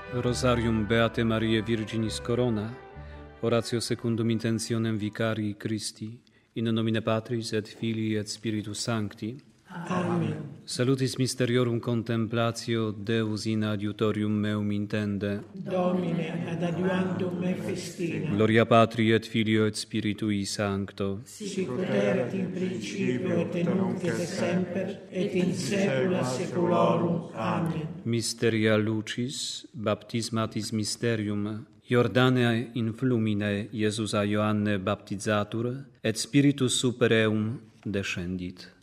Rosarium Beate Mariae Virginis Corona, oratio secundum intentionem Vicarii Christi, in nomine Patris et Filii et Spiritus Sancti. Amen. Salutis mysteriorum contemplatio Deus in adiutorium meum intende. Domine ad adiuandum me festina. Gloria Patri et Filio et Spiritui Sancto. Sic ut erat in principio et nunc et semper et in saecula saeculorum. Amen. Mysteria Lucis, baptismatis mysterium, Jordane in flumine Iesus a Ioanne baptizatur, et Spiritus super eum descendit.